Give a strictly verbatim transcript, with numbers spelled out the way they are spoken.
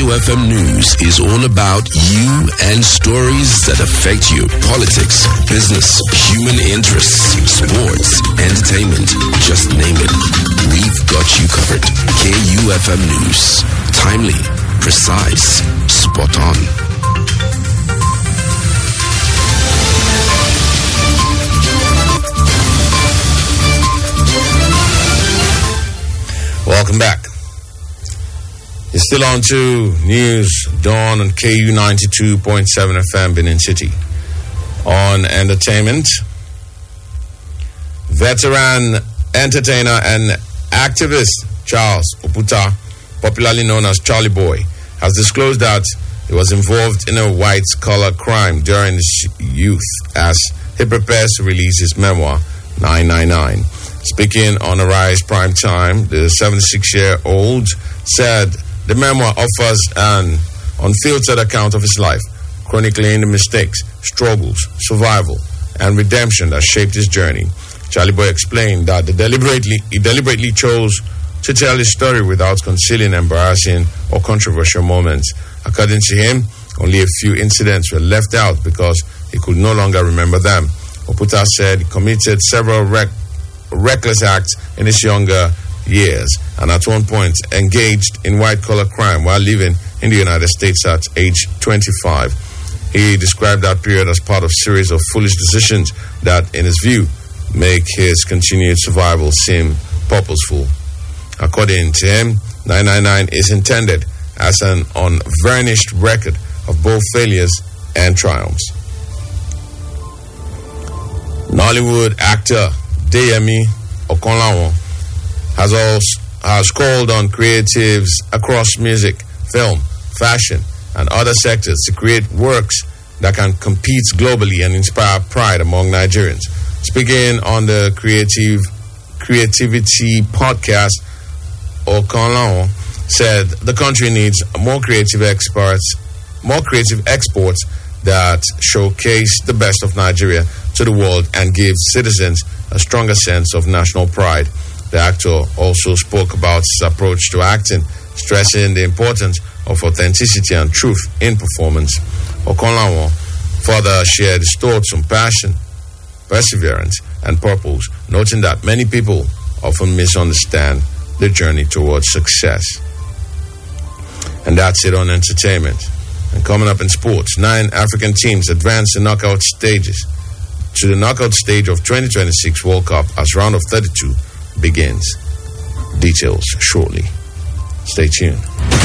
U F M News is all about you and stories that affect you. Politics, business, human interests, sports, entertainment, just name it. We've got you covered. K U F M News. Timely, precise, spot on. Welcome back. You're still on to News Dawn on K U ninety-two point seven F M, Benin City. On entertainment, veteran entertainer and activist Charles Oputa, popularly known as Charlie Boy, has disclosed that he was involved in a white-collar crime during his youth as he prepares to release his memoir, nine nine nine. Speaking on Arise Prime Time, the seventy-six-year-old said the memoir offers an unfiltered account of his life, chronicling the mistakes, struggles, survival, and redemption that shaped his journey. Charlie Boy explained that the deliberately, he deliberately chose to tell his story without concealing embarrassing or controversial moments. According to him, only a few incidents were left out because he could no longer remember them. Oputa said he committed several rec- reckless acts in his younger years and at one point engaged in white-collar crime while living in the United States at age twenty-five. He described that period as part of a series of foolish decisions that, in his view, make his continued survival seem purposeful. According to him, nine nine nine is intended as an unvarnished record of both failures and triumphs. Nollywood actor Deyemi Okonlawon has also has called on creatives across music, film, fashion, and other sectors to create works that can compete globally and inspire pride among Nigerians. Speaking on the Creative Creativity podcast, Okonlawon said the country needs more creative experts, more creative exports that showcase the best of Nigeria to the world and give citizens a stronger sense of national pride. The actor also spoke about his approach to acting, stressing the importance of authenticity and truth in performance. Okonlawon further shared his thoughts on passion, perseverance, and purpose, noting that many people often misunderstand the journey towards success. And that's it on entertainment. And coming up in sports, nine African teams advance the knockout stages to the knockout stage of twenty twenty-six World Cup as round of thirty-two begins. Details shortly. Stay tuned.